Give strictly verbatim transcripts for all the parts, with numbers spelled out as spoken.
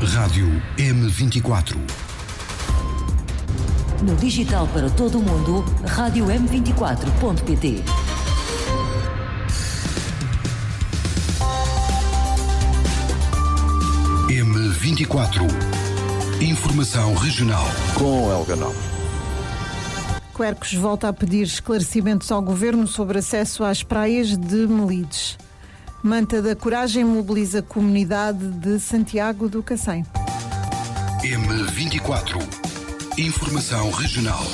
Rádio M vinte e quatro. No digital para todo o mundo, rádio m vinte e quatro ponto pt. M vinte e quatro. Informação regional. Com Helga Nova. Quercus volta a pedir esclarecimentos ao Governo sobre acesso às praias de Melides. Manta da Coragem mobiliza a comunidade de Santiago do Cacém. M vinte e quatro. Informação regional.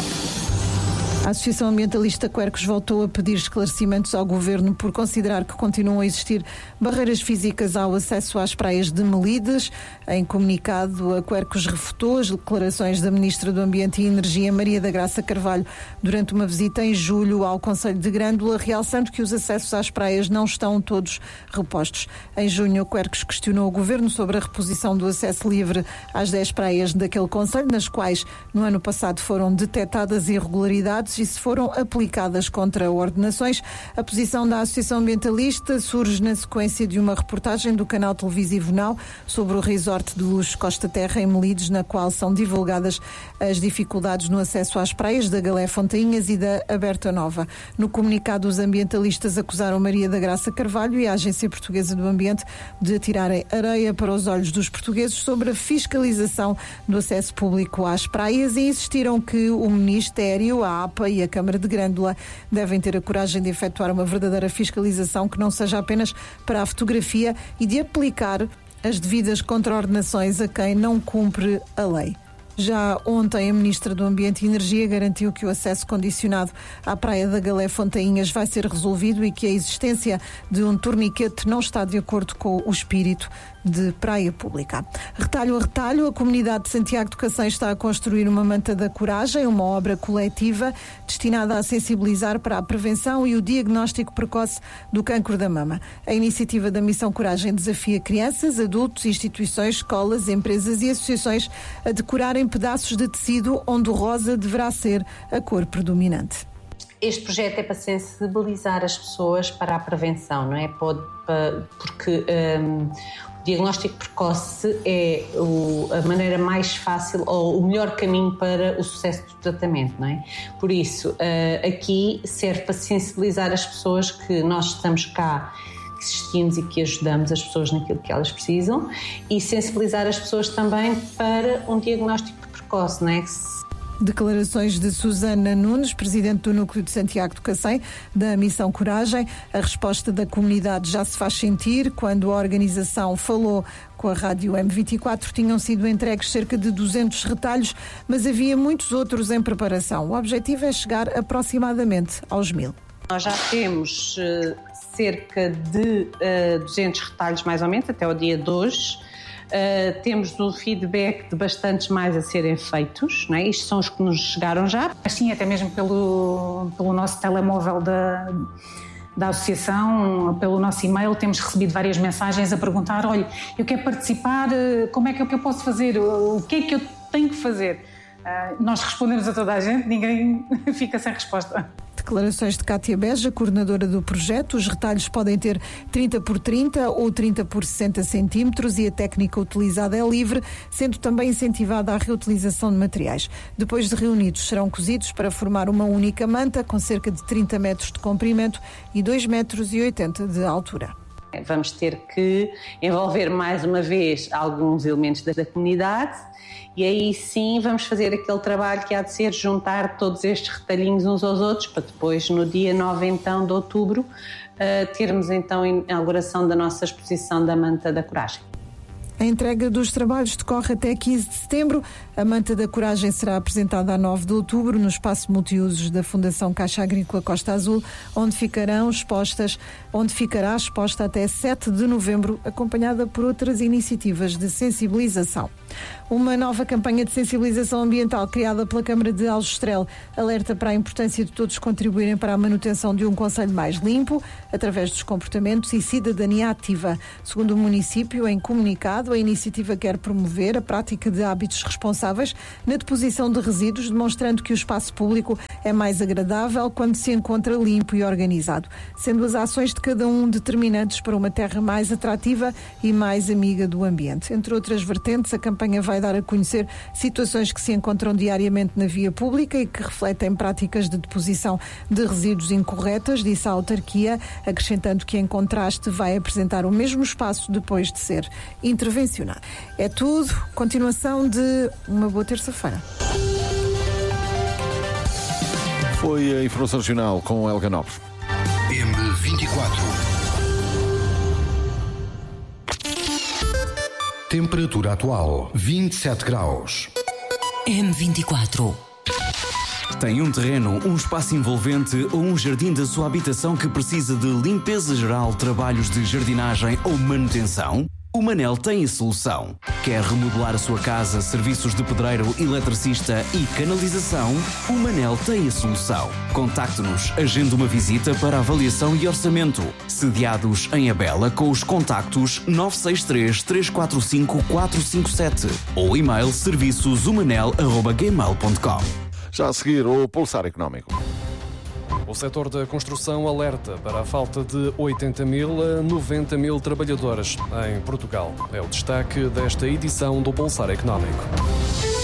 A Associação Ambientalista Quercus voltou a pedir esclarecimentos ao Governo por considerar que continuam a existir barreiras físicas ao acesso às praias de Melides. Em comunicado, a Quercus refutou as declarações da Ministra do Ambiente e Energia, Maria da Graça Carvalho, durante uma visita em julho ao Concelho de Grândola, realçando que os acessos às praias não estão todos repostos. Em junho, a Quercus questionou o Governo sobre a reposição do acesso livre às dez praias daquele concelho, nas quais no ano passado foram detectadas irregularidades e se foram aplicadas contra ordenações. A posição da Associação Ambientalista surge na sequência de uma reportagem do canal televisivo Now sobre o resort de luxo Costa Terra em Melides, na qual são divulgadas as dificuldades no acesso às praias da Galé Fontainhas e da Aberta Nova. No comunicado, os ambientalistas acusaram Maria da Graça Carvalho e a Agência Portuguesa do Ambiente de atirarem areia para os olhos dos portugueses sobre a fiscalização do acesso público às praias e insistiram que o Ministério, a A P A e a Câmara de Grândola devem ter a coragem de efetuar uma verdadeira fiscalização que não seja apenas para a fotografia e de aplicar as devidas contraordenações a quem não cumpre a lei. Já ontem, a Ministra do Ambiente e Energia garantiu que o acesso condicionado à Praia da Galé Fontainhas vai ser resolvido e que a existência de um torniquete não está de acordo com o espírito de praia pública. Retalho a retalho, a comunidade de Santiago do Cacém está a construir uma Manta da Coragem, uma obra coletiva destinada a sensibilizar para a prevenção e o diagnóstico precoce do cancro da mama. A iniciativa da Missão Coragem desafia crianças, adultos, instituições, escolas, empresas e associações a decorarem pedaços de tecido onde o rosa deverá ser a cor predominante. Este projeto é para sensibilizar as pessoas para a prevenção, não é? Pode, porque um, o diagnóstico precoce é o, a maneira mais fácil ou o melhor caminho para o sucesso do tratamento, não é? Por isso, uh, aqui serve para sensibilizar as pessoas que nós estamos cá, que existimos e que ajudamos as pessoas naquilo que elas precisam e sensibilizar as pessoas também para um diagnóstico precoce, não é? Declarações de Susana Nunes, presidente do Núcleo de Santiago do Cacém, da Missão Coragem. A resposta da comunidade já se faz sentir. Quando a organização falou com a Rádio M vinte e quatro, tinham sido entregues cerca de duzentos retalhos, mas havia muitos outros em preparação. O objetivo é chegar aproximadamente aos mil. Nós já temos uh, cerca de uh, duzentos retalhos, mais ou menos, até o dia de hoje. Uh, temos um feedback de bastantes mais a serem feitos, não é? Isto são os que nos chegaram já. Sim, até mesmo pelo, pelo nosso telemóvel da, da associação, pelo nosso e-mail, temos recebido várias mensagens a perguntar: olha, eu quero participar, como é que eu posso fazer? O que é que eu tenho que fazer? Uh, nós respondemos a toda a gente, ninguém fica sem resposta. Declarações de Cátia Beja, coordenadora do projeto. Os retalhos podem ter trinta por trinta ou trinta por sessenta centímetros e a técnica utilizada é livre, sendo também incentivada a reutilização de materiais. Depois de reunidos, serão cozidos para formar uma única manta com cerca de trinta metros de comprimento e dois metros e oitenta de altura. Vamos ter que envolver mais uma vez alguns elementos da comunidade e aí sim vamos fazer aquele trabalho que há de ser juntar todos estes retalhinhos uns aos outros para depois, no dia nove então, de outubro, uh, termos então a inauguração da nossa exposição da Manta da Coragem. A entrega dos trabalhos decorre até quinze de setembro. A Manta da Coragem será apresentada a nove de outubro no espaço multiusos da Fundação Caixa Agrícola Costa Azul, onde ficarão expostas, onde ficará exposta até sete de novembro, acompanhada por outras iniciativas de sensibilização. Uma nova campanha de sensibilização ambiental criada pela Câmara de Aljustrel alerta para a importância de todos contribuírem para a manutenção de um concelho mais limpo, através dos comportamentos e cidadania ativa. Segundo o município, em comunicado, a iniciativa quer promover a prática de hábitos responsáveis na deposição de resíduos, demonstrando que o espaço público é mais agradável quando se encontra limpo e organizado, sendo as ações de cada um determinantes para uma terra mais atrativa e mais amiga do ambiente. Entre outras vertentes, a campanha vai dar a conhecer situações que se encontram diariamente na via pública e que refletem práticas de deposição de resíduos incorretas, disse a autarquia, acrescentando que, em contraste, vai apresentar o mesmo espaço depois de ser intervencionado. É tudo. Continuação de uma boa terça-feira. Foi a Informação Regional com Helga Nobres. M vinte e quatro. Temperatura atual vinte e sete graus. M vinte e quatro. Tem um terreno, um espaço envolvente ou um jardim da sua habitação que precisa de limpeza geral, trabalhos de jardinagem ou manutenção? O Manel tem a solução. Quer remodelar a sua casa, serviços de pedreiro, eletricista e canalização? O Manel tem a solução. Contacte-nos, agende uma visita para avaliação e orçamento. Sediados em Abela com os contactos nove seis três, três quatro cinco, quatro cinco sete ou e-mail serviços umanel arroba gmail ponto com. Já a seguir, o Pulsar Económico. O setor da construção alerta para a falta de oitenta mil a noventa mil trabalhadores em Portugal. É o destaque desta edição do Pulsar Económico.